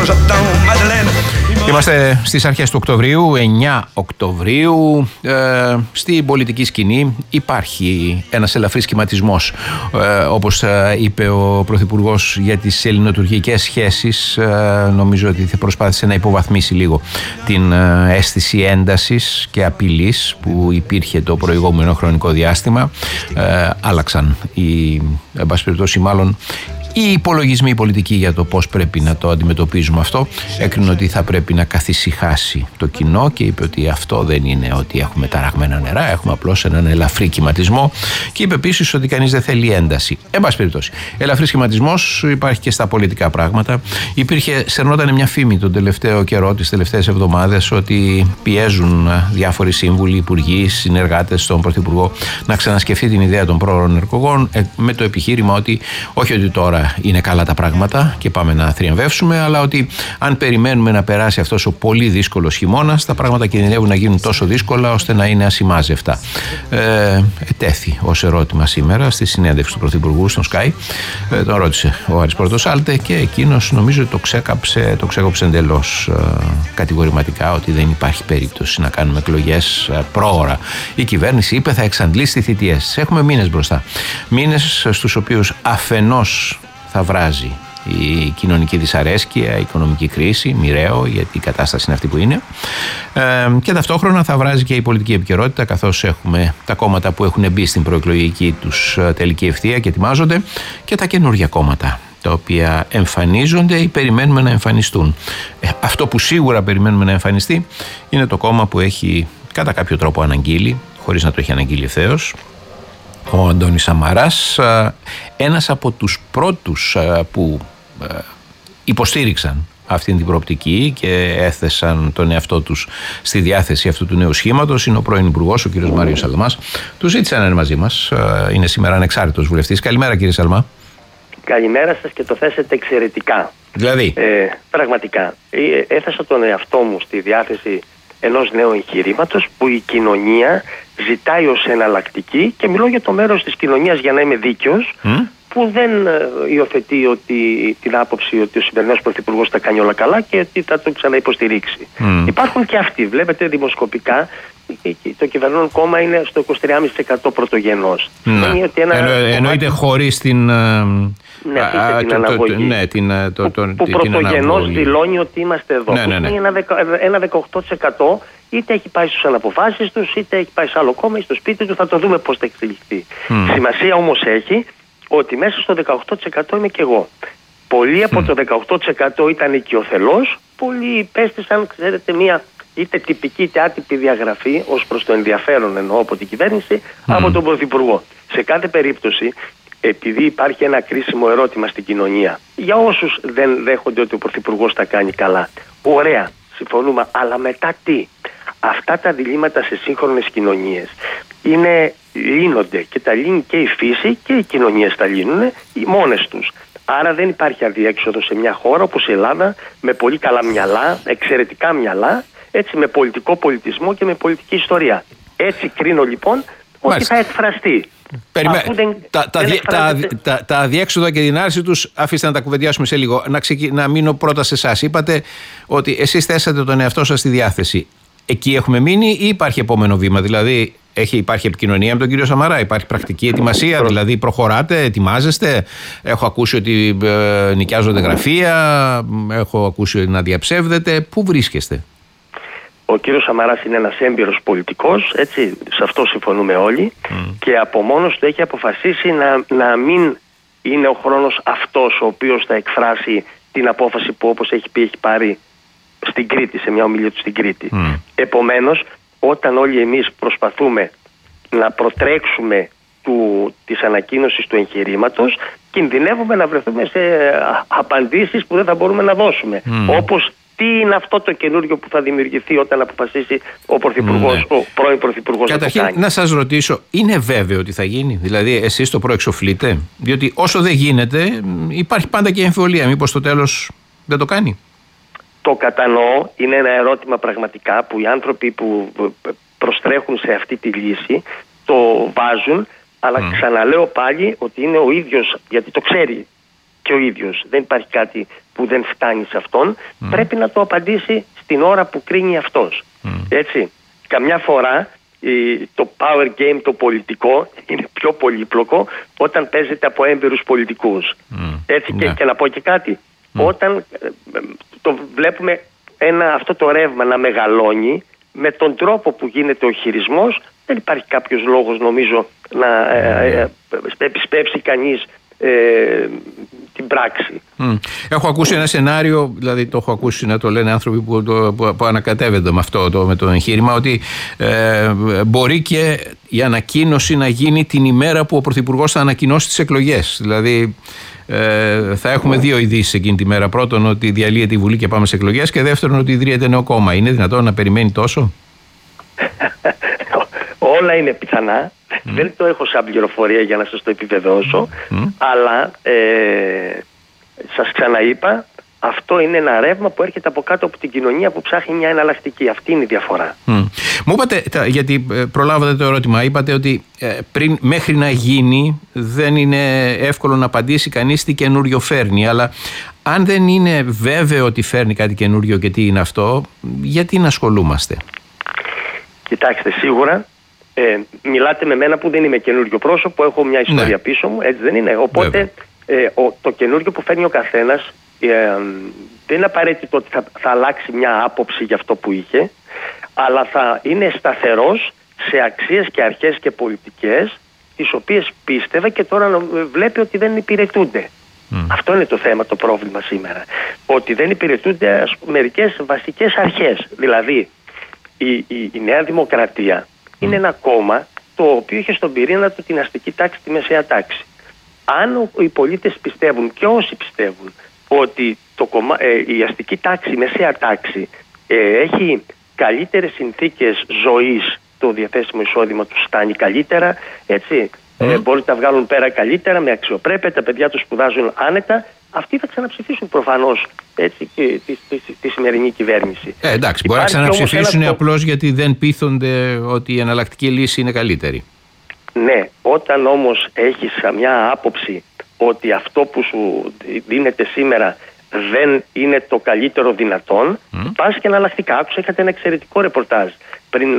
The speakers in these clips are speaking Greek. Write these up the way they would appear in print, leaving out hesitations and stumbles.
Είμαστε στις αρχές του Οκτωβρίου, 9 Οκτωβρίου. Στην πολιτική σκηνή υπάρχει ένας ελαφρύς σχηματισμός. Όπως είπε ο Πρωθυπουργός για τις ελληνοτουρκικές σχέσεις, νομίζω ότι θα προσπάθησε να υποβαθμίσει λίγο την αίσθηση έντασης και απειλής που υπήρχε το προηγούμενο χρονικό διάστημα. Άλλαξαν εν πάση περιπτώσει, μάλλον οι υπολογισμοί πολιτικοί για το πώς πρέπει να το αντιμετωπίζουμε αυτό. Έκρινε ότι θα πρέπει να καθησυχάσει το κοινό και είπε ότι αυτό δεν είναι ότι έχουμε ταραγμένα νερά, έχουμε απλώς έναν ελαφρύ κυματισμό, και είπε επίσης ότι κανείς δεν θέλει ένταση. Εν πάση περιπτώσει, ελαφρύς κυματισμός υπάρχει και στα πολιτικά πράγματα. Σερνόταν μια φήμη τον τελευταίο καιρό, τις τελευταίες εβδομάδες, ότι πιέζουν διάφοροι σύμβουλοι, υπουργοί, συνεργάτες στον Πρωθυπουργό να ξανασκεφτεί την ιδέα των πρόωρων εκλογών, με το επιχείρημα ότι όχι ότι τώρα είναι καλά τα πράγματα και πάμε να θριαμβεύσουμε, αλλά ότι αν περιμένουμε να περάσει αυτός ο πολύ δύσκολος χειμώνας, τα πράγματα κινδυνεύουν να γίνουν τόσο δύσκολα ώστε να είναι ασημάζευτα. Ετέθη ως ερώτημα σήμερα στη συνέντευξη του Πρωθυπουργού στον Sky. Τον ρώτησε ο Άρης Πορτοσάλτε και εκείνος νομίζω το ξέκοψε εντελώς κατηγορηματικά, ότι δεν υπάρχει περίπτωση να κάνουμε εκλογές πρόωρα. Η κυβέρνηση είπε θα εξαντλήσει θητείες. Έχουμε μήνες μπροστά. Μήνες στους οποίους αφενός θα βράζει η κοινωνική δυσαρέσκεια, η οικονομική κρίση, μοιραίο, γιατί η κατάσταση είναι αυτή που είναι, και ταυτόχρονα θα βράζει και η πολιτική επικαιρότητα, καθώς έχουμε τα κόμματα που έχουν μπει στην προεκλογική τους τελική ευθεία και ετοιμάζονται, και τα καινούργια κόμματα τα οποία εμφανίζονται ή περιμένουμε να εμφανιστούν. Αυτό που σίγουρα περιμένουμε να εμφανιστεί είναι το κόμμα που έχει κατά κάποιο τρόπο αναγγείλει, χωρίς να το έχει αναγγείλει ευθέως, ο Αντώνης Σαμαράς, ένας από τους πρώτους που υποστήριξαν αυτή την προοπτική και έθεσαν τον εαυτό τους στη διάθεση αυτού του νέου σχήματος, είναι ο πρώην Υπουργός, ο κύριος Μάριος Σαλμάς. Του ζήτησαν να είναι μαζί μας. Είναι σήμερα ανεξάρτητος βουλευτής. Καλημέρα, κύριε Σαλμά. Καλημέρα σας, και το θέσετε εξαιρετικά. Δηλαδή. Πραγματικά. Έθεσα τον εαυτό μου στη διάθεση ενός νέου εγχειρήματος που η κοινωνία ζητάει ως εναλλακτική, και μιλώ για το μέρος της κοινωνίας, για να είμαι δίκαιος, που δεν υιοθετεί την άποψη ότι ο σημερινός Πρωθυπουργός τα κάνει όλα καλά και ότι θα το ξαναϋποστηρίξει. Υπάρχουν και αυτοί. Βλέπετε δημοσκοπικά το κυβερνών κόμμα είναι στο 23,5% πρωτογενός. Εννοείται χωρίς την αναγωγή. Που πρωτογενώς δηλώνει ότι είμαστε εδώ. Είναι ένα 18%. Είτε έχει πάει στους αναποφάσεις τους, είτε έχει πάει σε άλλο κόμμα ή στο σπίτι του. Θα το δούμε πώς θα εξελιχθεί. Σημασία όμως έχει ότι μέσα στο 18% είμαι και εγώ. Πολλοί από το 18% ήταν οικειοθελώς, πολλοί υπέστησαν, ξέρετε, μια είτε τυπική είτε άτυπη διαγραφή ως προς το ενδιαφέρον, εννοώ, από την κυβέρνηση, από τον Πρωθυπουργό. Σε κάθε περίπτωση, επειδή υπάρχει ένα κρίσιμο ερώτημα στην κοινωνία, για όσους δεν δέχονται ότι ο Πρωθυπουργός τα κάνει καλά, ωραία, συμφωνούμε, αλλά μετά τι? Αυτά τα διλήμματα σε σύγχρονες κοινωνίες λύνονται, και τα λύνει και η φύση και οι κοινωνίες τα λύνουν μόνες τους. Άρα δεν υπάρχει αδιέξοδο σε μια χώρα όπως η Ελλάδα, με πολύ καλά μυαλά, εξαιρετικά μυαλά, έτσι, με πολιτικό πολιτισμό και με πολιτική ιστορία. Έτσι κρίνω λοιπόν ότι θα εκφραστεί. Τα αδιέξοδα και την άρση τους αφήστε να τα κουβεντιάσουμε σε λίγο. Να μείνω πρώτα σε εσάς. Είπατε ότι εσείς θέσατε τον εαυτό σας στη διάθεση. Εκεί έχουμε μείνει ή υπάρχει επόμενο βήμα? Δηλαδή υπάρχει επικοινωνία με τον κύριο Σαμαρά, υπάρχει πρακτική ετοιμασία, δηλαδή προχωράτε, ετοιμάζεστε? Έχω ακούσει ότι νοικιάζονται γραφεία, έχω ακούσει να διαψεύδετε. Πού βρίσκεστε? Ο κύριος Σαμαράς είναι ένας έμπειρος πολιτικός, έτσι, σε αυτό συμφωνούμε όλοι, και από μόνος του έχει αποφασίσει να μην είναι ο χρόνος αυτός ο οποίος θα εκφράσει την απόφαση που, όπως έχει πει, έχει πάρει στην Κρήτη, σε μια ομιλία του στην Κρήτη. Επομένως, όταν όλοι εμείς προσπαθούμε να προτρέξουμε της ανακοίνωσης του εγχειρήματος, κινδυνεύουμε να βρεθούμε σε απαντήσεις που δεν θα μπορούμε να δώσουμε. Όπως τι είναι αυτό το καινούργιο που θα δημιουργηθεί όταν αποφασίσει ο Πρωθυπουργός, ο πρώην Πρωθυπουργός. Καταρχήν, να σας ρωτήσω, είναι βέβαιο ότι θα γίνει? Δηλαδή, εσείς το προεξοφλείτε? Διότι όσο δεν γίνεται, υπάρχει πάντα και εμφιβολία. Μήπως στο τέλος δεν το κάνει? Το κατανοώ. Είναι ένα ερώτημα πραγματικά που οι άνθρωποι που προστρέχουν σε αυτή τη λύση το βάζουν, αλλά ξαναλέω πάλι ότι είναι ο ίδιος, γιατί το ξέρει και ο ίδιος. Δεν υπάρχει κάτι που δεν φτάνει σε αυτόν, πρέπει να το απαντήσει στην ώρα που κρίνει αυτός. Έτσι. Καμιά φορά το power game το πολιτικό είναι πιο πολύπλοκο όταν παίζεται από έμπειρους πολιτικούς. Έτσι. Και να πω και κάτι. Όταν το βλέπουμε αυτό το ρεύμα να μεγαλώνει, με τον τρόπο που γίνεται ο χειρισμός, δεν υπάρχει κάποιος λόγος, νομίζω, να επισπεύσει κανείς την πράξη. Έχω ακούσει ένα σενάριο, δηλαδή το έχω ακούσει να το λένε άνθρωποι που ανακατεύονται με αυτό με το εγχείρημα, ότι μπορεί και η ανακοίνωση να γίνει την ημέρα που ο Πρωθυπουργός θα ανακοινώσει τις εκλογές. Δηλαδή θα έχουμε δύο ειδήσεις εκείνη τη μέρα. Πρώτον, ότι διαλύεται η Βουλή και πάμε σε εκλογές, και δεύτερον, ότι ιδρύεται νέο κόμμα. Είναι δυνατόν να περιμένει τόσο? Όλα είναι πιθανά. Δεν το έχω σαν πληροφορία για να σας το επιβεβαιώσω, αλλά σας ξαναείπα, αυτό είναι ένα ρεύμα που έρχεται από κάτω από την κοινωνία που ψάχνει μια εναλλακτική. Αυτή είναι η διαφορά. Μου είπατε, γιατί προλάβατε το ερώτημα, είπατε ότι μέχρι να γίνει δεν είναι εύκολο να απαντήσει κανείς τι καινούριο φέρνει, αλλά αν δεν είναι βέβαιο ότι φέρνει κάτι καινούριο και τι είναι αυτό, γιατί να ασχολούμαστε? Κοιτάξτε, σίγουρα μιλάτε με μένα που δεν είμαι καινούριο πρόσωπο, έχω μια ιστορία πίσω μου, έτσι δεν είναι? Οπότε το καινούριο που φέρνει ο καθένας δεν είναι απαραίτητο ότι θα αλλάξει μια άποψη για αυτό που είχε, αλλά θα είναι σταθερός σε αξίες και αρχές και πολιτικές τις οποίες πίστευε και τώρα βλέπει ότι δεν υπηρετούνται. Αυτό είναι το θέμα, το πρόβλημα σήμερα. Ότι δεν υπηρετούνται μερικές βασικές αρχές. Δηλαδή η Νέα Δημοκρατία είναι ένα κόμμα το οποίο είχε στον πυρήνα του την αστική τάξη, τη μεσαία τάξη. Αν οι πολίτες πιστεύουν, και όσοι πιστεύουν, ότι η αστική τάξη, η μεσαία τάξη έχει καλύτερες συνθήκες ζωής, το διαθέσιμο εισόδημα τους φτάνει καλύτερα, έτσι, μπορεί να βγάλουν πέρα καλύτερα, με αξιοπρέπεια, τα παιδιά τους σπουδάζουν άνετα, αυτοί θα ξαναψηφίσουν προφανώς, έτσι, τη σημερινή κυβέρνηση. Εντάξει, μπορεί να ξαναψηφίσουν απλώς γιατί δεν πείθονται ότι η εναλλακτική λύση είναι καλύτερη. Ναι, όταν όμως έχεις μια άποψη ότι αυτό που σου δίνεται σήμερα δεν είναι το καλύτερο δυνατόν, πας και εναλλακτικά. Άκουσα, είχατε ένα εξαιρετικό ρεπορτάζ πριν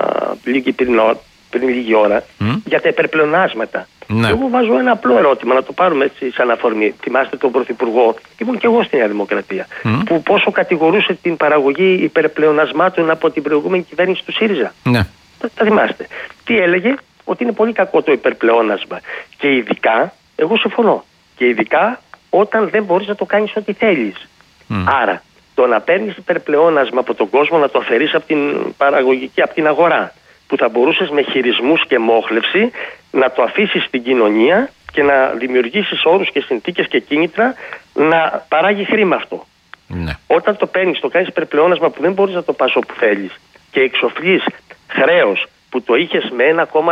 λίγη ώρα για τα υπερπλεονάσματα. Εγώ βάζω ένα απλό ερώτημα, να το πάρουμε έτσι σαν αφορμή. Θυμάστε τον Πρωθυπουργό, ήμουν και εγώ στη Νέα Δημοκρατία, που πόσο κατηγορούσε την παραγωγή υπερπλεονασμάτων από την προηγούμενη κυβέρνηση του ΣΥΡΙΖΑ. Τα θυμάστε? Τι έλεγε? Ότι είναι πολύ κακό το υπερπλεόνασμα. Και ειδικά, εγώ συμφωνώ, και ειδικά όταν δεν μπορείς να το κάνεις ό,τι θέλεις. Άρα, το να παίρνεις υπερπλεόνασμα από τον κόσμο, να το αφαιρείς από την παραγωγική, από την αγορά, που θα μπορούσες με χειρισμούς και μόχλευση να το αφήσεις στην κοινωνία και να δημιουργήσεις όρους και συνθήκες και κίνητρα να παράγει χρήμα αυτό. Όταν το παίρνεις, το κάνεις υπερπλεόνασμα που δεν μπορείς να το πας όπου θέλεις και εξοφλείς χρέος που το είχες με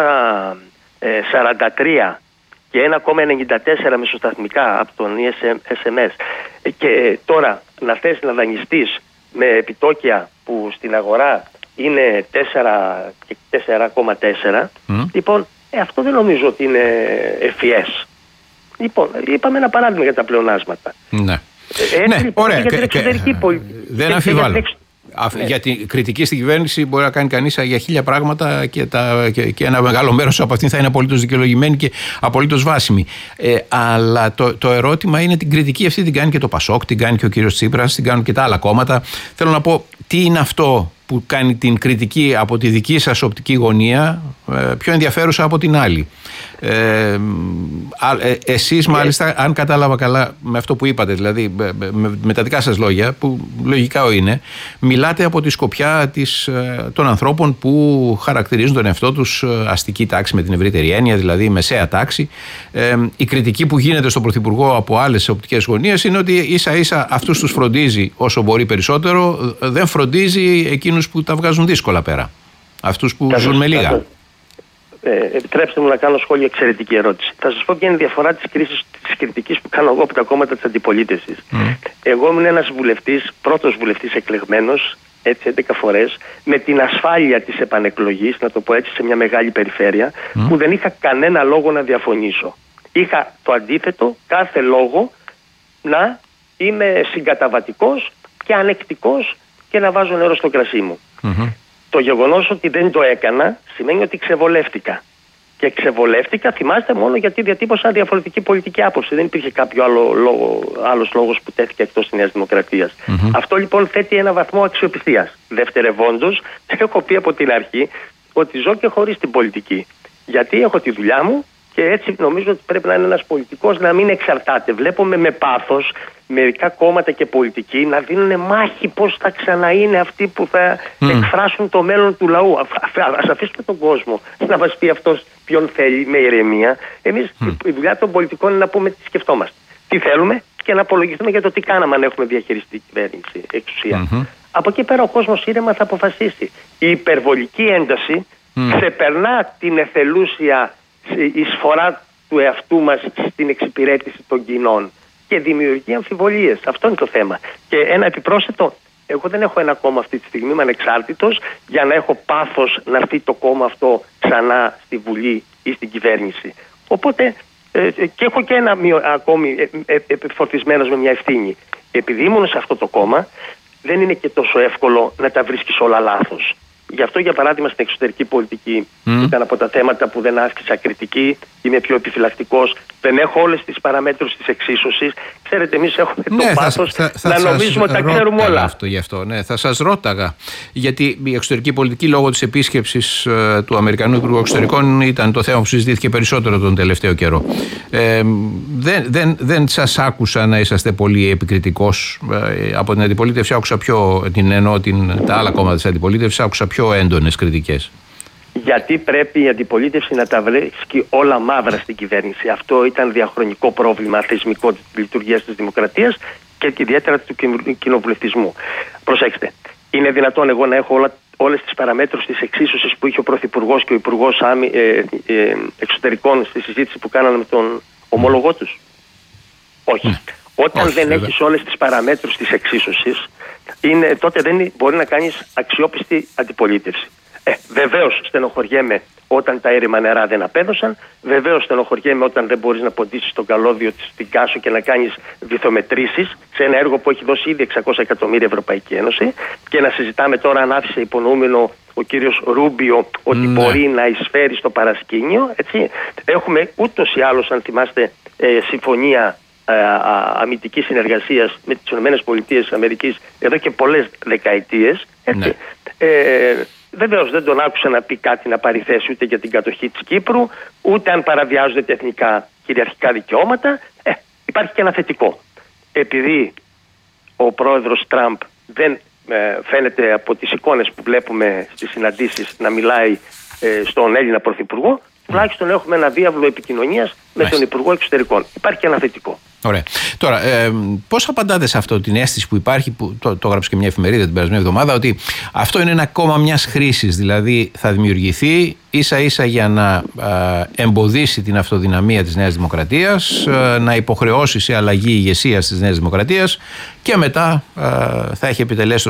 1,43 και 1,94 μεσοσταθμικά από τον SMS, και τώρα να θες να δανειστείς με επιτόκια που στην αγορά είναι 4 και 4,4, λοιπόν, αυτό δεν νομίζω ότι είναι ευφυές. Λοιπόν, είπαμε ένα παράδειγμα για τα πλεονάσματα. Ωραία. Για την εξωτερική πολιτική. Δεν αμφιβάλλω. Για την κριτική στην κυβέρνηση μπορεί να κάνει κανείς για 1000 πράγματα και ένα μεγάλο μέρος από αυτήν θα είναι απολύτως δικαιολογημένη και απολύτως βάσιμη. Αλλά το ερώτημα είναι, την κριτική αυτή την κάνει και το Πασόκ, την κάνει και ο κύριος Τσίπρας, την κάνουν και τα άλλα κόμματα. Θέλω να πω, τι είναι αυτό που κάνει την κριτική από τη δική σας οπτική γωνία πιο ενδιαφέρουσα από την άλλη? Εσείς μάλιστα, αν κατάλαβα καλά με αυτό που είπατε, δηλαδή με τα δικά σας λόγια, που λογικά είναι, μιλάτε από τη σκοπιά των ανθρώπων που χαρακτηρίζουν τον εαυτό τους αστική τάξη με την ευρύτερη έννοια, δηλαδή μεσαία τάξη. Η κριτική που γίνεται στον Πρωθυπουργό από άλλες οπτικές γωνίες είναι ότι ίσα ίσα αυτούς τους φροντίζει όσο μπορεί περισσότερο, δεν φροντίζει εκείνους που τα βγάζουν δύσκολα πέρα, αυτούς που ζουν με λίγα. Επιτρέψτε μου να κάνω σχόλιο, εξαιρετική ερώτηση. Θα σας πω ποια είναι η διαφορά της κριτικής που κάνω εγώ από τα κόμματα της αντιπολίτευσης. Εγώ ήμουν ένας βουλευτής, πρώτος βουλευτής εκλεγμένος, έτσι 11 φορές, με την ασφάλεια της επανεκλογής, να το πω έτσι, σε μια μεγάλη περιφέρεια, που δεν είχα κανένα λόγο να διαφωνήσω. Είχα το αντίθετο, κάθε λόγο να είμαι συγκαταβατικός και ανεκτικός και να βάζω νερό στο κρασί μου. Το γεγονός ότι δεν το έκανα σημαίνει ότι ξεβολεύτηκα. Και ξεβολεύτηκα, θυμάστε, μόνο γιατί διατύπωσα διαφορετική πολιτική άποψη. Δεν υπήρχε κάποιο άλλος λόγος που τέθηκε εκτός της Νέας Δημοκρατίας. Αυτό λοιπόν θέτει ένα βαθμό αξιοπιστίας. Δευτερευόντως, έχω πει από την αρχή ότι ζω και χωρίς την πολιτική. Γιατί έχω τη δουλειά μου και έτσι νομίζω ότι πρέπει να είναι ένας πολιτικός να μην εξαρτάται. Βλέπουμε με πάθος μερικά κόμματα και πολιτικοί να δίνουν μάχη πώς θα ξαναείνε αυτοί που θα εκφράσουν το μέλλον του λαού. Ας αφήσουμε τον κόσμο να μας πει αυτός ποιον θέλει με ηρεμία. Εμείς η δουλειά των πολιτικών είναι να πούμε τι σκεφτόμαστε. Τι θέλουμε και να απολογηθούμε για το τι κάναμε αν έχουμε διαχειριστεί κυβέρνηση, εξουσία. Από εκεί πέρα ο κόσμος ήρεμα θα αποφασίσει. Η υπερβολική ένταση ξεπερνά την εθελούσια εισφορά του εαυτού μας στην εξυπηρέτηση των κοινών και δημιουργεί αμφιβολίες. Αυτό είναι το θέμα. Και ένα επιπρόσθετο, εγώ δεν έχω ένα κόμμα αυτή τη στιγμή, είμαι ανεξάρτητος για να έχω πάθος να έρθει το κόμμα αυτό ξανά στη Βουλή ή στην κυβέρνηση. Οπότε και έχω και ένα ακόμη φορτισμένος με μια ευθύνη. Επειδή ήμουν σε αυτό το κόμμα, δεν είναι και τόσο εύκολο να τα βρίσκεις όλα λάθος. Γι' αυτό, για παράδειγμα, στην εξωτερική πολιτική ήταν από τα θέματα που δεν άσκησα κριτική, είμαι πιο επιφυλακτικός, δεν έχω όλες τις παραμέτρους της εξίσωσης. Ξέρετε, εμείς έχουμε το πάθος να νομίζουμε ότι τα ξέρουμε όλα. Γι' αυτό, θα σας ρώταγα. Γιατί η εξωτερική πολιτική, λόγω της επίσκεψης του Αμερικανού Υπουργού Εξωτερικών, ήταν το θέμα που συζητήθηκε περισσότερο τον τελευταίο καιρό. Δεν σας άκουσα να είσαστε πολύ επικριτικός από την αντιπολίτευση. Άκουσα πιο, τα άλλα κόμματα της αντιπολίτευσης, άκουσα πιο έντονες κριτικές. Γιατί πρέπει η αντιπολίτευση να τα βρίσκει όλα μαύρα στην κυβέρνηση. Αυτό ήταν διαχρονικό πρόβλημα θεσμικό της λειτουργίας της δημοκρατίας και ιδιαίτερα του κοινοβουλευτισμού. Προσέξτε, είναι δυνατόν εγώ να έχω όλες τις παραμέτρους της εξίσωσης που είχε ο Πρωθυπουργός και ο Υπουργός Εξωτερικών στη συζήτηση που κάνανε με τον ομολογό τους? Όχι. Όταν δεν έχεις όλες τις παραμέτρους της εξίσωσης, τότε δεν μπορεί να κάνεις αξιόπιστη αντιπολίτευση. Βεβαίως στενοχωριέμαι όταν τα έρημα νερά δεν απέδωσαν. Βεβαίως στενοχωριέμαι όταν δεν μπορείς να ποντίσεις τον καλώδιο στην κάσου και να κάνεις βυθομετρήσεις σε ένα έργο που έχει δώσει ήδη 600 εκατομμύρια Ευρωπαϊκή Ένωση και να συζητάμε τώρα αν άφησε υπονοούμενο ο κύριος Ρούμπιο ότι μπορεί να εισφέρει στο παρασκήνιο. Έτσι. Έχουμε ούτως ή άλλως, αν θυμάστε, συμφωνία αμυντικής συνεργασίας με τις ΗΠΑ εδώ και πολλές δεκαετίες. Έτσι. Βεβαίως δεν τον άκουσα να πει κάτι να πάρει θέση ούτε για την κατοχή της Κύπρου, ούτε αν παραβιάζονται τα εθνικά κυριαρχικά δικαιώματα. Υπάρχει και ένα θετικό. Επειδή ο πρόεδρος Τραμπ δεν φαίνεται από τις εικόνες που βλέπουμε στις συναντήσεις να μιλάει στον Έλληνα Πρωθυπουργό, τουλάχιστον έχουμε ένα διάβλο επικοινωνίας με τον Υπουργό Εξωτερικών. Υπάρχει και ένα θετικό. Ωραία. Τώρα, πώς απαντάτε σε αυτό, την αίσθηση που υπάρχει, που το έγραψε και μια εφημερίδα την περασμένη εβδομάδα, ότι αυτό είναι ένα κόμμα μιας χρήσης, δηλαδή θα δημιουργηθεί ίσα-ίσα για να εμποδίσει την αυτοδυναμία της Νέας Δημοκρατίας, να υποχρεώσει σε αλλαγή ηγεσίας της Νέας Δημοκρατίας και μετά θα έχει επιτελέσει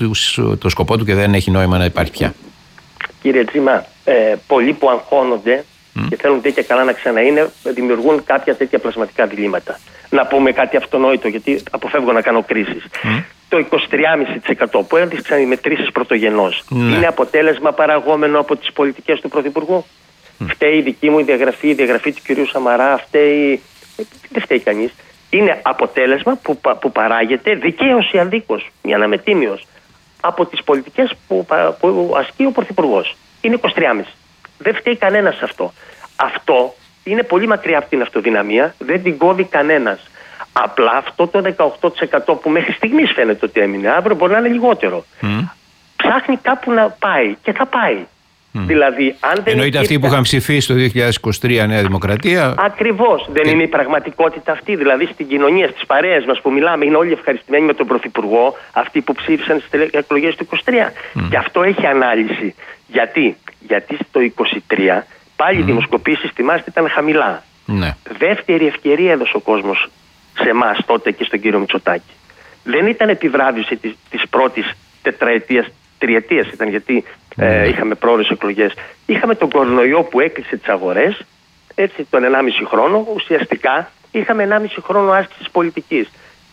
το σκοπό του και δεν έχει νόημα να υπάρχει πια? Κύριε Τζίμα, πολλοί που αγχώνονται και θέλουν τέτοια καλά να ξαναείναι, δημιουργούν κάποια τέτοια πλασματικά διλήμματα. Να πούμε κάτι αυτονόητο, γιατί αποφεύγω να κάνω κρίσεις. Το 23,5% που έδειξαν οι μετρήσεις πρωτογενώς είναι αποτέλεσμα παραγόμενο από τις πολιτικές του Πρωθυπουργού. Φταίει η δική μου η διαγραφή του κυρίου Σαμαρά, φταίει. Δεν φταίει κανείς. Είναι αποτέλεσμα που παράγεται δικαίως ή αδίκως, μια να είμαι τίμιος, από τις πολιτικές που ασκεί ο Πρωθυπουργός. Είναι 23,5%. Δεν φταίει κανένας σε αυτό. Αυτό είναι πολύ μακριά από την αυτοδυναμία, δεν την κόβει κανένας. Απλά αυτό το 18% που μέχρι στιγμής φαίνεται ότι έμεινε, αύριο μπορεί να είναι λιγότερο. Ψάχνει κάπου να πάει και θα πάει. Δηλαδή, αν δεν εννοείται αυτοί που είχαν ψηφίσει το 2023 Νέα Δημοκρατία. Ακριβώς. Δεν είναι η πραγματικότητα αυτή. Δηλαδή, στην κοινωνία, στις παρέες μας που μιλάμε, είναι όλοι ευχαριστημένοι με τον Πρωθυπουργό, αυτοί που ψήφισαν στις εκλογές του 2023. Και αυτό έχει ανάλυση. Γιατί στο 2023 πάλι οι δημοσκοπήσεις, θυμάστε, ήταν χαμηλά. Δεύτερη ευκαιρία έδωσε ο κόσμος σε εμάς τότε και στον κύριο Μητσοτάκη. Δεν ήταν επιβράβευση της πρώτης τετραετίας, τριετίας ήταν, γιατί είχαμε πρόορες εκλογές. Είχαμε τον κορονοϊό που έκλεισε τις αγορές, έτσι, τον 1,5 χρόνο. Ουσιαστικά είχαμε 1,5 χρόνο άσκησης πολιτικής.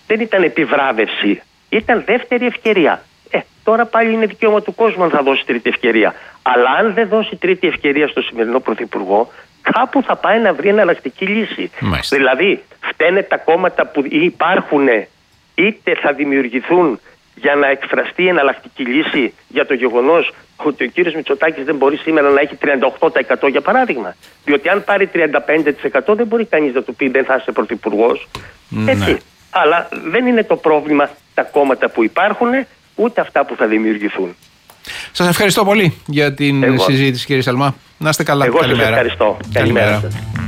δεν ήταν επιβράβευση, ήταν δεύτερη ευκαιρία. Τώρα πάλι είναι δικαίωμα του κόσμου αν θα δώσει τρίτη ευκαιρία. Αλλά αν δεν δώσει τρίτη ευκαιρία στο σημερινό πρωθυπουργό, κάπου θα πάει να βρει εναλλακτική λύση. Μάλιστα. Δηλαδή, φταίνε τα κόμματα που υπάρχουν, είτε θα δημιουργηθούν για να εκφραστεί εναλλακτική λύση για το γεγονός ότι ο κύριος Μητσοτάκης δεν μπορεί σήμερα να έχει 38% για παράδειγμα. Διότι αν πάρει 35% δεν μπορεί κανείς να του πει δεν θα είσαι πρωθυπουργός. Έτσι. Ναι. Αλλά δεν είναι το πρόβλημα τα κόμματα που υπάρχουν, ούτε αυτά που θα δημιουργηθούν. Σας ευχαριστώ πολύ για την συζήτηση, κύριε Σαλμά. Να είστε καλά. Εγώ σας ευχαριστώ. Καλημέρα σας.